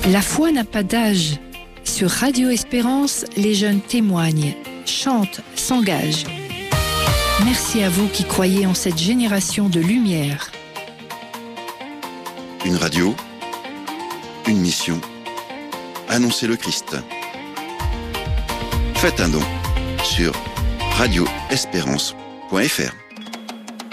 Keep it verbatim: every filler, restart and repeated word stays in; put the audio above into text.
La foi n'a pas d'âge. Sur Radio Espérance, les jeunes témoignent, chantent, s'engagent. Merci à vous qui croyez en cette génération de lumière. Une radio, une mission, annoncer le Christ. Faites un don sur radio espérance point f r.